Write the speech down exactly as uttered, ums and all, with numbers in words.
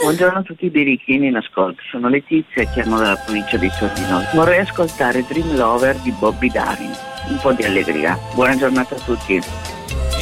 Buongiorno a tutti i birichini in ascolto, sono Letizia e chiamo dalla provincia di Torino. Vorrei ascoltare Dream Lover di Bobby Darin, un po' di allegria. Buona giornata a tutti.